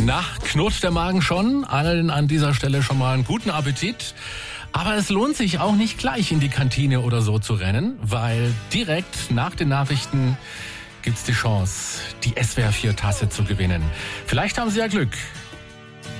Na, knurrt der Magen schon? Allen an dieser Stelle schon mal einen guten Appetit. Aber es lohnt sich auch nicht gleich in die Kantine oder so zu rennen, weil direkt nach den Nachrichten gibt's die Chance, die SWR4-Tasse zu gewinnen. Vielleicht haben Sie ja Glück